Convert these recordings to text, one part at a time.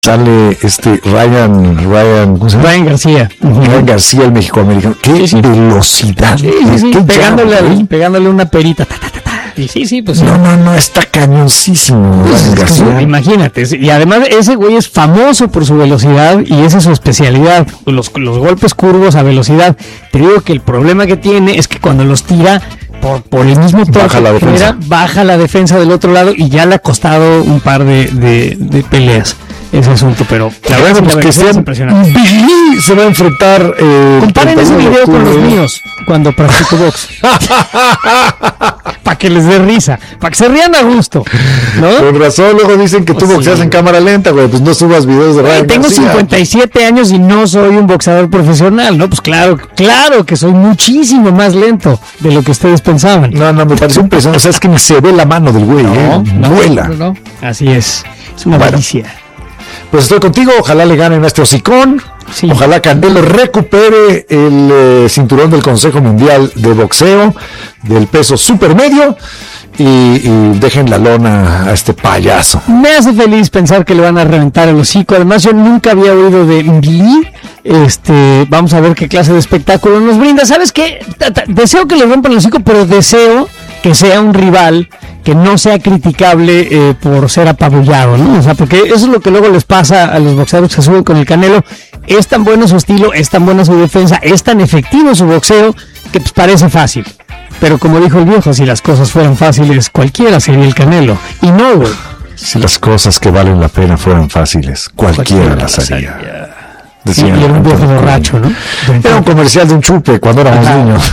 Sale Ryan, ¿cómo se llama? Ryan García. Ryan García, el mexicoamericano. ¡Qué velocidad! Sí, ¿Qué pegándole una perita. Sí, pues. No, está cañoncísimo. Ryan García. Imagínate. Y además ese güey es famoso por su velocidad y esa es su especialidad. Los golpes curvos a velocidad. Te digo que el problema que tiene es que cuando los tira por el mismo torque baja la defensa del otro lado y ya le ha costado un par de peleas ese asunto, pero la verdad es que es impresionante. Billy se va a enfrentar. Comparen ese video con los míos cuando practico box. Para que les dé risa, para que se rían a gusto, ¿no? Con razón, luego dicen que tú boxeas en cámara lenta, güey, pues no subas videos de Ryan Tengo García. 57 años y no soy un boxeador profesional, ¿no? Pues claro que soy muchísimo más lento de lo que ustedes pensaban. No, me parece impresionante, o sea, es que ni se ve la mano del güey, vuela. No. Así es una delicia. Pues estoy contigo, ojalá le ganen a este hocicón, ojalá Canelo recupere el cinturón del Consejo Mundial de Boxeo del peso supermedio y dejen la lona a este payaso. Me hace feliz pensar que le van a reventar el hocico, además yo nunca había oído de Billy. Vamos a ver qué clase de espectáculo nos brinda. ¿Sabes qué? Deseo que le rompan el hocico, pero deseo que sea un rival que no sea criticable por ser apabullado, ¿no? O sea, porque eso es lo que luego les pasa a los boxeadores que suben con el Canelo. Es tan bueno su estilo, es tan buena su defensa, es tan efectivo su boxeo que pues parece fácil. Pero como dijo el viejo, si las cosas fueran fáciles, cualquiera sería el Canelo. Y no, güey. Si las cosas que valen la pena fueran fáciles, cualquiera las haría. Sí, y era un viejo borracho, ¿no? Era un comercial de un chupe cuando éramos niños.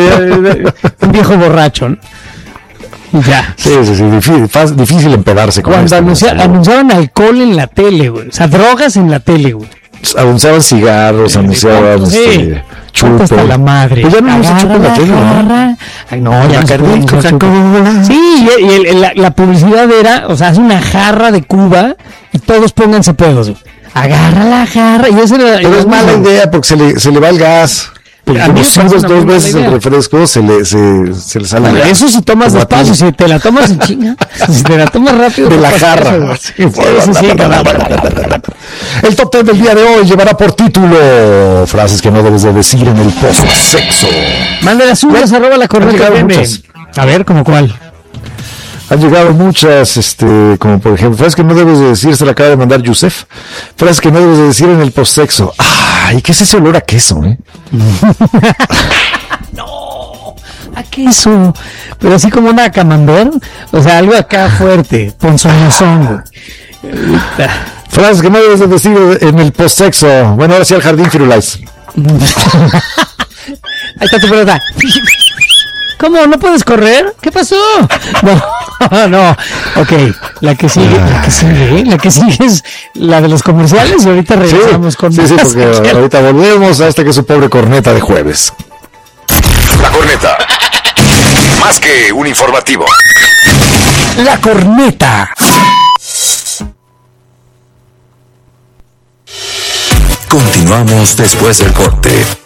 Un viejo borracho, ¿no? Ya. Sí, difícil empedarse con cuando anunciaban alcohol en la tele, güey. O sea, drogas en la tele, güey. Anunciaban cigarros, anunciaban chupe. Hasta la madre. Pues ya no se chupa en la tele, ¿no? Ay, no, ya no Coca-Cola. Sí, y la publicidad era, o sea, hace una jarra de Cuba y todos pónganse pedos, güey. Agarra la jarra. Y ese era, pero es mala idea porque se le va el gas. Como subes 2 veces el refresco, se le sale. Eso si tomas despacio, si te la tomas en chinga, si te la tomas rápido. De la jarra. El top 10 del día de hoy llevará por título frases que no debes de decir en el post-sexo. Mande las suyas, @lacorneta. A ver, ¿cómo cuál? Han llegado muchas, como por ejemplo, frases que no debes de decir, se la acaba de mandar Yusef. Frases que no debes de decir en el postsexo. Ay, ¿qué es ese olor a queso, No, a queso. Pero así como una camembert, o sea, algo acá fuerte, ponzoñosón. Frases que no debes de decir en el postsexo. Bueno, ahora sí al jardín Firulais. Ahí está tu pelota. ¿Cómo? ¿No puedes correr? ¿Qué pasó? No. Ok, la que sigue es la de los comerciales y ahorita regresamos con Sí, porque ahorita volvemos a que es su pobre corneta de jueves. La corneta. Más que un informativo. La corneta. Continuamos después del corte.